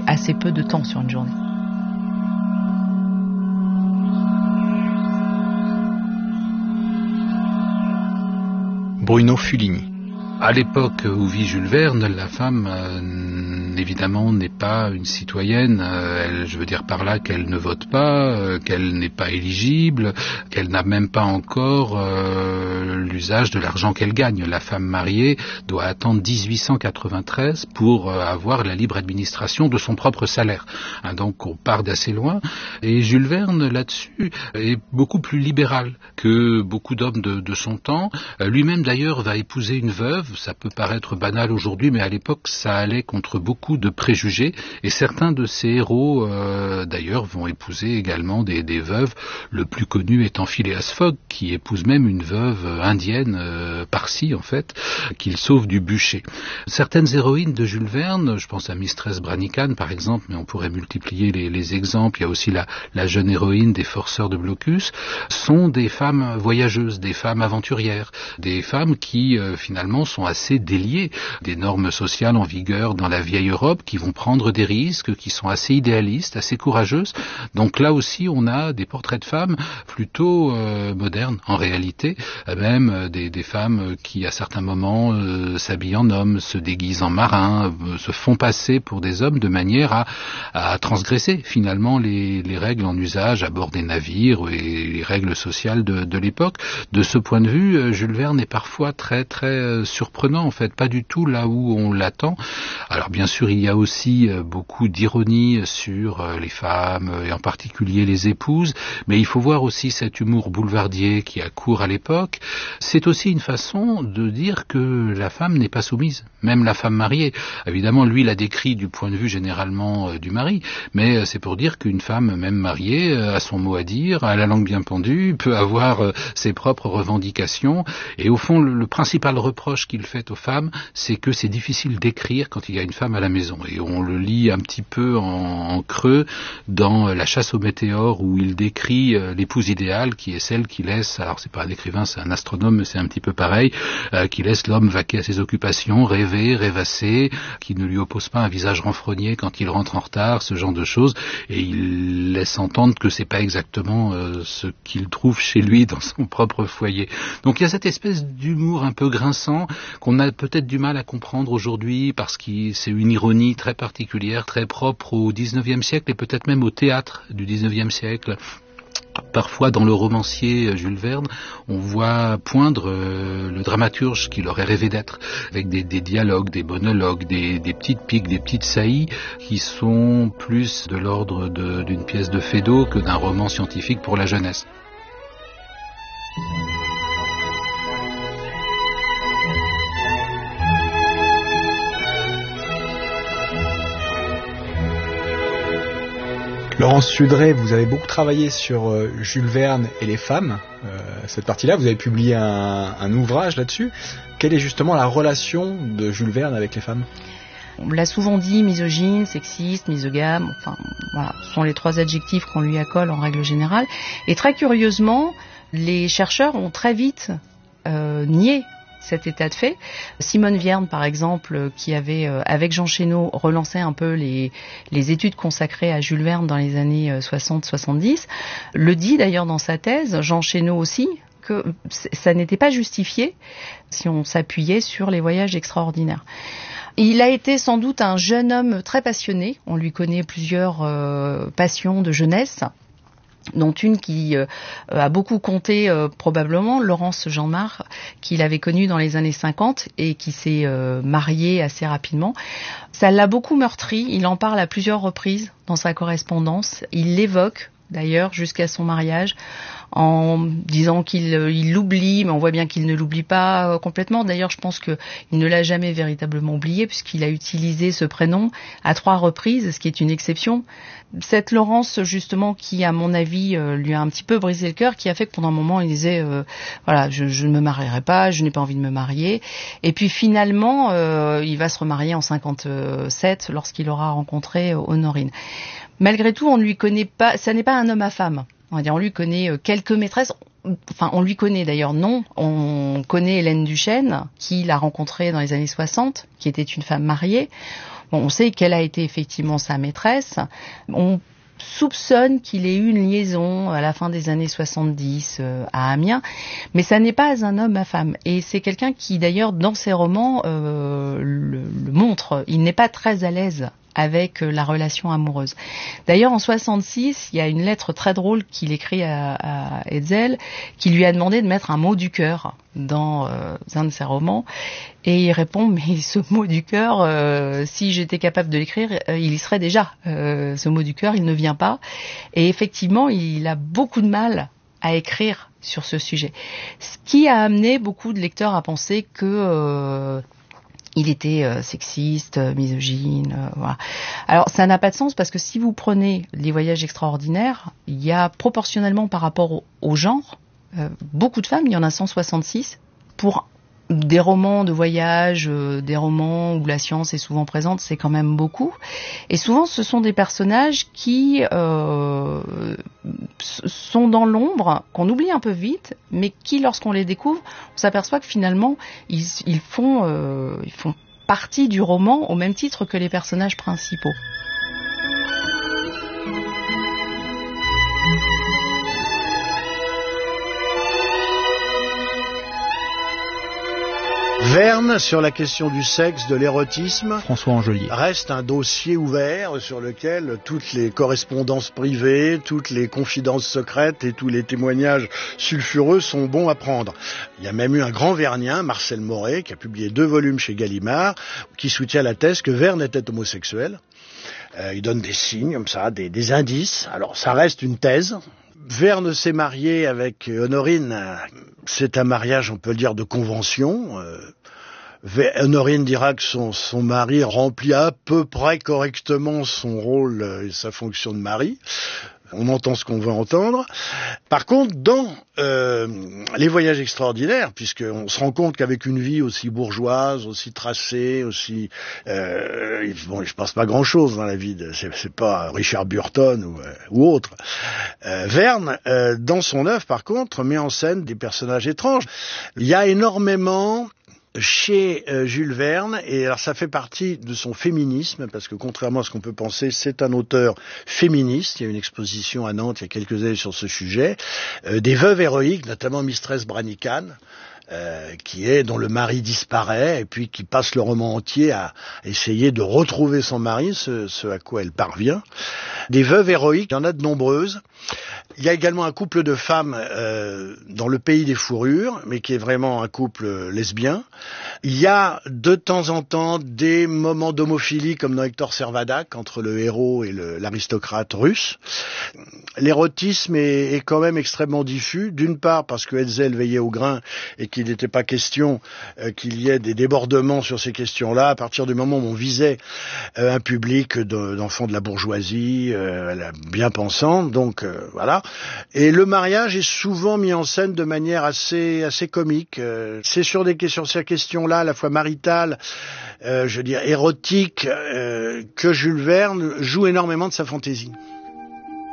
assez peu de temps sur une journée. Bruno Fulini. À l'époque où vit Jules Verne, la femme, évidemment, n'est pas une citoyenne. Je veux dire par là qu'elle ne vote pas, qu'elle n'est pas éligible, qu'elle n'a même pas encore l'usage de l'argent qu'elle gagne. La femme mariée doit attendre 1893 pour avoir la libre administration de son propre salaire. Donc on part d'assez loin. Et Jules Verne, là-dessus, est beaucoup plus libéral que beaucoup d'hommes de son temps. Lui-même, d'ailleurs, va épouser une veuve. Ça peut paraître banal aujourd'hui, mais à l'époque, ça allait contre beaucoup de préjugés. Et certains de ces héros, d'ailleurs, vont épouser également des veuves. Le plus connu étant Phileas Fogg, qui épouse même une veuve indienne, Parsi, en fait, qu'il sauve du bûcher. Certaines héroïnes de Jules Verne, je pense à Mistress Brannigan, par exemple, mais on pourrait multiplier les exemples. Il y a aussi la jeune héroïne des Forceurs de Blocus, sont des femmes voyageuses, des femmes aventurières, des femmes qui, finalement, sont assez déliées des normes sociales en vigueur dans la vieille Europe, qui vont prendre des risques, qui sont assez idéalistes, assez courageuses. Donc là aussi, on a des portraits de femmes plutôt modernes, en réalité, même des femmes qui, à certains moments, s'habillent en hommes, se déguisent en marins, se font passer pour des hommes de manière à transgresser, finalement, les règles en usage à bord des navires et les règles sociales de l'époque. De ce point de vue, Jules Verne est parfois très, très surprenant, en fait, pas du tout là où on l'attend. Alors bien sûr, il y a aussi beaucoup d'ironie sur les femmes, et en particulier les épouses, mais il faut voir aussi cet humour boulevardier qui a cours à l'époque. C'est aussi une façon de dire que la femme n'est pas soumise, même la femme mariée. Évidemment, lui l'a décrit du point de vue généralement du mari, mais c'est pour dire qu'une femme, même mariée, a son mot à dire, a la langue bien pendue, peut avoir ses propres revendications, et au fond, le principal reproche qu'il fait aux femmes, c'est que c'est difficile d'écrire quand il y a une femme à la maison. Et on le lit un petit peu en creux dans La chasse aux météores, où il décrit l'épouse idéale, qui est celle qui laisse, alors c'est pas un écrivain, c'est un astronome, mais c'est un petit peu pareil, qui laisse l'homme vaquer à ses occupations, rêver, rêvasser, qui ne lui oppose pas un visage renfrogné quand il rentre en retard, ce genre de choses, et il laisse entendre que c'est pas exactement ce qu'il trouve chez lui dans son propre foyer. Donc il y a cette espèce d'humour un peu grinçant qu'on a peut-être du mal à comprendre aujourd'hui parce que c'est une ironie très particulière, très propre au XIXe siècle et peut-être même au théâtre du XIXe siècle. Parfois, dans le romancier Jules Verne, on voit poindre le dramaturge qu'il aurait rêvé d'être, avec des dialogues, des monologues, des petites piques, des petites saillies, qui sont plus de l'ordre d'une pièce de Feydeau que d'un roman scientifique pour la jeunesse. Laurence Sudray, vous avez beaucoup travaillé sur Jules Verne et les femmes, cette partie-là, vous avez publié un ouvrage là-dessus. Quelle est justement la relation de Jules Verne avec les femmes ? On l'a souvent dit, misogyne, sexiste, misogame, enfin voilà, ce sont les trois adjectifs qu'on lui accole en règle générale. Et très curieusement, les chercheurs ont très vite nié cet état de fait. Simone Vierne, par exemple, qui avait, avec Jean Chénault, relancé un peu les études consacrées à Jules Verne dans les années 60-70, le dit d'ailleurs dans sa thèse, Jean Chénault aussi, que ça n'était pas justifié si on s'appuyait sur les voyages extraordinaires. Il a été sans doute un jeune homme très passionné. On lui connaît plusieurs passions de jeunesse, dont une qui a beaucoup compté probablement, Laurence Jeanmar, qu'il avait connue dans les années 50 et qui s'est mariée assez rapidement. Ça l'a beaucoup meurtri, il en parle à plusieurs reprises dans sa correspondance, il l'évoque d'ailleurs jusqu'à son mariage en disant qu'il l'oublie, mais on voit bien qu'il ne l'oublie pas complètement. D'ailleurs, je pense qu'il ne l'a jamais véritablement oublié puisqu'il a utilisé ce prénom à 3 reprises, ce qui est une exception. Cette Laurence, justement, qui, à mon avis, lui a un petit peu brisé le cœur, qui a fait que pendant un moment, il disait voilà, je ne me marierai pas, je n'ai pas envie de me marier. Et puis finalement, il va se remarier en 57 lorsqu'il aura rencontré Honorine. Malgré tout, on ne lui connaît pas, ça n'est pas un homme à femme. On va dire, on lui connaît quelques maîtresses. enfin, on lui connaît d'ailleurs, non. On connaît Hélène Duchesne, qui l'a rencontrée dans les années 60, qui était une femme mariée. Bon, on sait qu'elle a été effectivement sa maîtresse. On soupçonne qu'il ait eu une liaison à la fin des années 70 à Amiens, mais ça n'est pas un homme à femme. Et c'est quelqu'un qui, d'ailleurs, dans ses romans, le montre. Il n'est pas très à l'aise avec la relation amoureuse. D'ailleurs, en 66, il y a une lettre très drôle qu'il écrit à Hetzel, qui lui a demandé de mettre un mot du cœur dans un de ses romans. Et il répond, mais ce mot du cœur, si j'étais capable de l'écrire, il y serait déjà. Ce mot du cœur, il ne vient pas. Et effectivement, il a beaucoup de mal à écrire sur ce sujet. Ce qui a amené beaucoup de lecteurs à penser que il était sexiste, misogyne, voilà. Alors ça n'a pas de sens parce que si vous prenez Les Voyages extraordinaires, il y a proportionnellement par rapport au genre, beaucoup de femmes, il y en a 166, pour des romans de voyage, des romans où la science est souvent présente, c'est quand même beaucoup. Et souvent, ce sont des personnages qui sont dans l'ombre, qu'on oublie un peu vite, mais qui, lorsqu'on les découvre, on s'aperçoit que finalement, ils font partie du roman au même titre que les personnages principaux. Verne, sur la question du sexe, de l'érotisme, François Angelier, reste un dossier ouvert sur lequel toutes les correspondances privées, toutes les confidences secrètes et tous les témoignages sulfureux sont bons à prendre. Il y a même eu un grand Vernien, Marcel Moret, qui a publié 2 volumes chez Gallimard, qui soutient la thèse que Verne était homosexuel. Il donne des signes comme ça, des indices. Alors ça reste une thèse. Verne s'est marié avec Honorine. C'est un mariage, on peut le dire, de convention. Honorine dira que son mari remplit à peu près correctement son rôle et sa fonction de mari. On entend ce qu'on veut entendre. Par contre, dans Les Voyages extraordinaires, puisqu'on se rend compte qu'avec une vie aussi bourgeoise, aussi tracée, aussi... bon, il se passe pas grand-chose dans la vie, c'est pas Richard Burton ou autre. Verne, dans son œuvre, par contre, met en scène des personnages étranges. Il y a énormément... Chez Jules Verne, et alors ça fait partie de son féminisme, parce que contrairement à ce qu'on peut penser, c'est un auteur féministe. Il y a une exposition à Nantes il y a quelques années sur ce sujet. Des veuves héroïques, notamment Mistress Brannican, dont le mari disparaît, et puis qui passe le roman entier à essayer de retrouver son mari, ce à quoi elle parvient. Des veuves héroïques, il y en a de nombreuses. Il y a également un couple de femmes dans Le Pays des Fourrures, mais qui est vraiment un couple lesbien. Il y a de temps en temps des moments d'homophilie, comme dans Hector Servadac, entre le héros et l'aristocrate russe. L'érotisme est quand même extrêmement diffus, d'une part parce que Hetzel veillait au grain et qu'il n'était pas question qu'il y ait des débordements sur ces questions-là, à partir du moment où on visait un public d'enfants de la bourgeoisie, bien pensante, donc voilà. Et le mariage est souvent mis en scène de manière assez comique. C'est sur ces questions-là, à la fois maritales, je veux dire érotiques, que Jules Verne joue énormément de sa fantaisie.